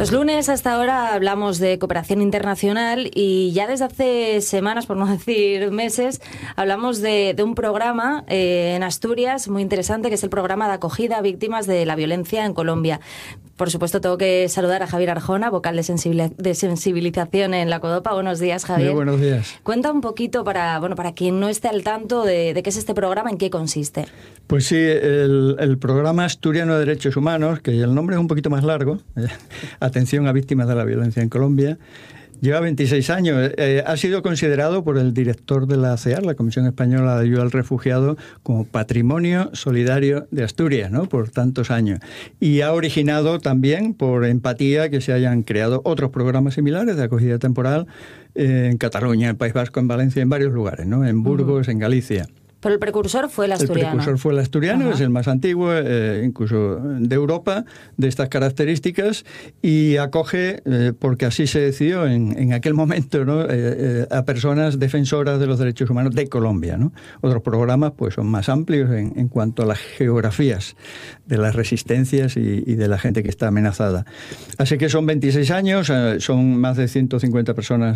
Los lunes hasta ahora hablamos de cooperación internacional y ya desde hace semanas, por no decir meses, hablamos de un programa en Asturias muy interesante, que es el programa de acogida a víctimas de la violencia en Colombia. Por supuesto, tengo que saludar a Javier Arjona, vocal de sensibilización en la CODOPA. Buenos días, Javier. Muy buenos días. Cuenta un poquito para quien no esté al tanto de qué es este programa, en qué consiste. Pues sí, el programa asturiano de derechos humanos, que el nombre es un poquito más largo, Atención a víctimas de la violencia en Colombia, lleva 26 años. Ha sido considerado por el director de la CEAR, la Comisión Española de Ayuda al Refugiado, como Patrimonio Solidario de Asturias, ¿no?, por tantos años. Y ha originado también, por empatía, que se hayan creado otros programas similares de acogida temporal en Cataluña, en País Vasco, en Valencia, en varios lugares, ¿no?, en Burgos, en Galicia. Pero el precursor fue el asturiano. El precursor fue el asturiano. Ajá. Es el más antiguo, incluso de Europa, de estas características, y acoge, porque así se decidió en aquel momento, ¿no?, a personas defensoras de los derechos humanos de Colombia, ¿no? Otros programas pues son más amplios en cuanto a las geografías de las resistencias y de la gente que está amenazada. Así que son 26 años, son más de 150 personas